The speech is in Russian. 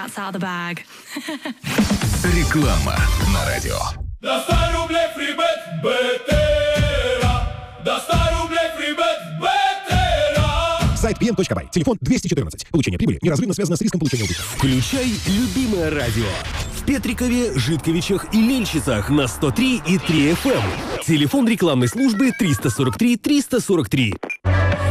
cat's out of the bag. Реклама на радио. До 100 рублей фрибет Бетера. До 100 рублей фрибет Бетера. Сайт pm.by. Телефон 214. Получение прибыли неразрывно связано с риском получения убытков. Включай любимое радио. В Петрикове, Житковичах и Мельчицах на 103 и 3 FM. Телефон рекламной службы 343 343.